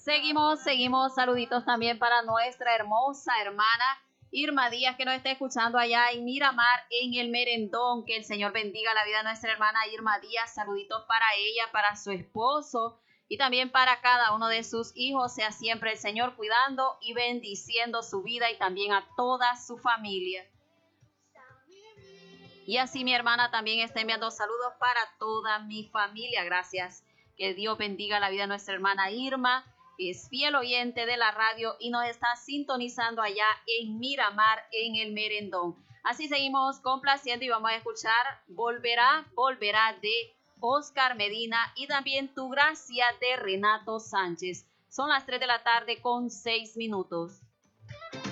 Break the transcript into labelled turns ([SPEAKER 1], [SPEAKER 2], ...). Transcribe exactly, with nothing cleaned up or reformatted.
[SPEAKER 1] Seguimos, seguimos. Saluditos también para nuestra hermosa hermana Irma Díaz, que nos está escuchando allá en Miramar, en el Merendón. Que el Señor bendiga la vida de nuestra hermana Irma Díaz. Saluditos para ella, para su esposo y también para cada uno de sus hijos. Sea siempre el Señor cuidando y bendiciendo su vida y también a toda su familia. Y así mi hermana también está enviando saludos para toda mi familia. Gracias. Que Dios bendiga la vida de nuestra hermana Irma, que es fiel oyente de la radio y nos está sintonizando allá en Miramar, en el Merendón. Así seguimos complaciendo y vamos a escuchar Volverá, Volverá de Oscar Medina y también Tu Gracia de Renato Sánchez. Son las tres de la tarde con seis minutos.